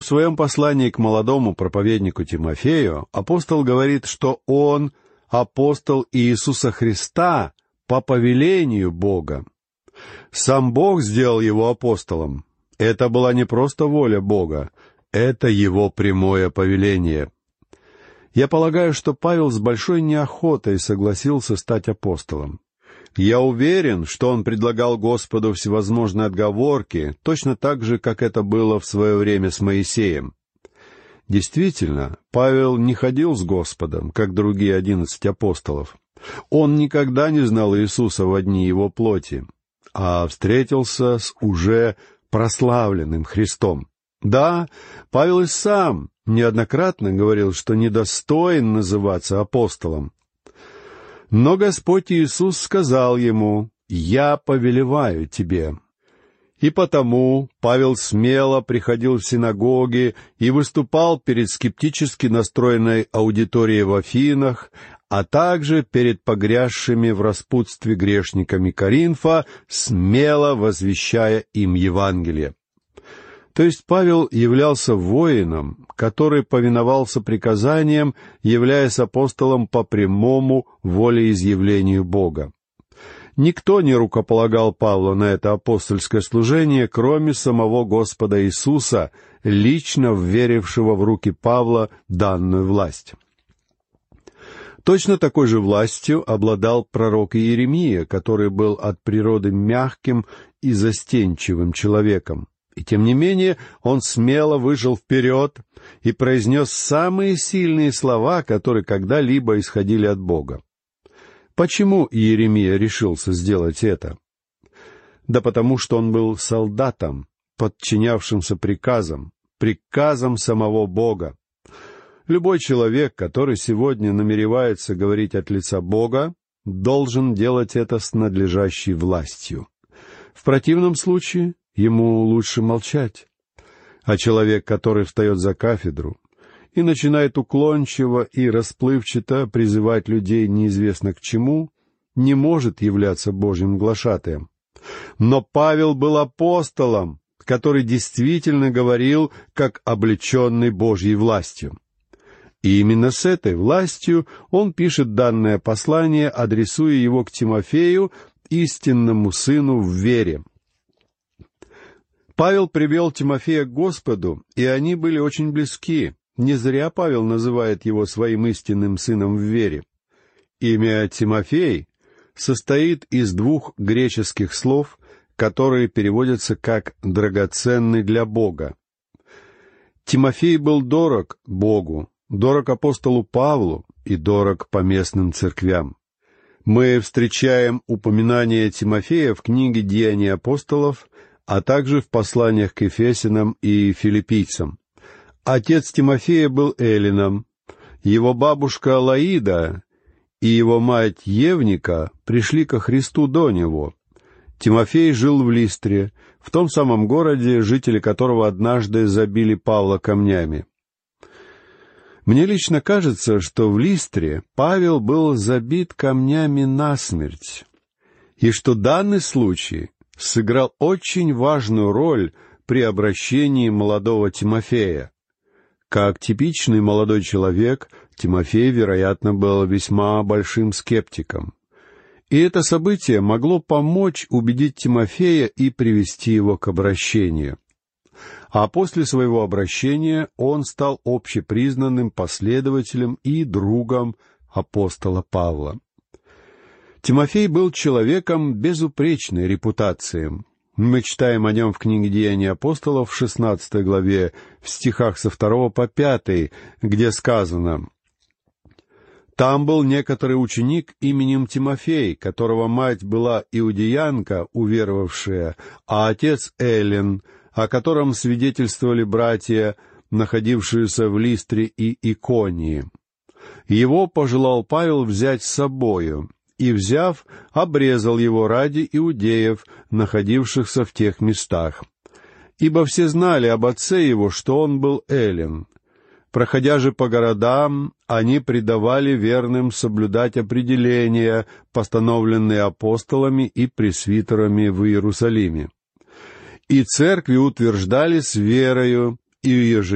В своем послании к молодому проповеднику Тимофею апостол говорит, что он апостол Иисуса Христа по повелению Бога. Сам Бог сделал его апостолом. Это была не просто воля Бога, это его прямое повеление. Я полагаю, что Павел с большой неохотой согласился стать апостолом. Я уверен, что он предлагал Господу всевозможные отговорки, точно так же, как это было в свое время с Моисеем. Действительно, Павел не ходил с Господом, как другие 11 апостолов. Он никогда не знал Иисуса в дни его плоти, а встретился с уже прославленным Христом. Да, Павел и сам неоднократно говорил, что недостоин называться апостолом. Но Господь Иисус сказал ему: «Я повелеваю тебе». И потому Павел смело приходил в синагоги и выступал перед скептически настроенной аудиторией в Афинах, а также перед погрязшими в распутстве грешниками Коринфа, смело возвещая им Евангелие. То есть Павел являлся воином, который повиновался приказаниям, являясь апостолом по прямому волеизъявлению Бога. Никто не рукополагал Павла на это апостольское служение, кроме самого Господа Иисуса, лично вверившего в руки Павла данную власть. Точно такой же властью обладал пророк Иеремия, который был от природы мягким и застенчивым человеком. И тем не менее он смело вышел вперед и произнес самые сильные слова, которые когда-либо исходили от Бога. Почему Иеремия решился сделать это? Да потому что он был солдатом, подчинявшимся приказам самого Бога. Любой человек, который сегодня намеревается говорить от лица Бога, должен делать это с надлежащей властью. В противном случае ему лучше молчать. А человек, который встает за кафедру и начинает уклончиво и расплывчато призывать людей неизвестно к чему, не может являться Божьим глашатаем. Но Павел был апостолом, который действительно говорил как облеченный Божьей властью. И именно с этой властью он пишет данное послание, адресуя его к Тимофею, истинному сыну в вере. Павел привел Тимофея к Господу, и они были очень близки. Не зря Павел называет его своим истинным сыном в вере. Имя Тимофей состоит из 2 греческих слов, которые переводятся как «драгоценный для Бога». Тимофей был дорог Богу, дорог апостолу Павлу и дорог поместным церквям. Мы встречаем упоминание Тимофея в книге «Деяния апостолов», а также в посланиях к Ефесянам и Филиппийцам. Отец Тимофея был эллином, его бабушка Лоида и его мать Евника пришли ко Христу до него. Тимофей жил в Листре, в том самом городе, жители которого однажды забили Павла камнями. Мне лично кажется, что в Листре Павел был забит камнями насмерть, и что данный случай сыграл очень важную роль при обращении молодого Тимофея. Как типичный молодой человек, Тимофей, вероятно, был весьма большим скептиком. И это событие могло помочь убедить Тимофея и привести его к обращению. А после своего обращения он стал общепризнанным последователем и другом апостола Павла. Тимофей был человеком безупречной репутацией. Мы читаем о нем в книге «Деяния апостолов» в 16 главе, в стихах со 2 по 5, где сказано: «Там был некоторый ученик именем Тимофей, которого мать была иудеянка, уверовавшая, а отец эллин, о котором свидетельствовали братья, находившиеся в Листре и Иконии. Его пожелал Павел взять с собою, и, взяв, обрезал его ради иудеев, находившихся в тех местах. Ибо все знали об отце его, что он был эллин. Проходя же по городам, они предавали верным соблюдать определения, постановленные апостолами и пресвитерами в Иерусалиме. И церкви утверждали с верою, и